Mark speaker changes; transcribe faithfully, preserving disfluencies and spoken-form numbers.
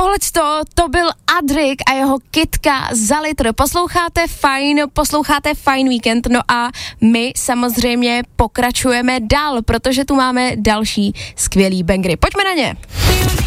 Speaker 1: tohleto, to byl Adrik a jeho Kytka za litr. Posloucháte Fajn, posloucháte Fajn víkend, no a my samozřejmě pokračujeme dál, protože tu máme další skvělý bangry. Pojďme na ně.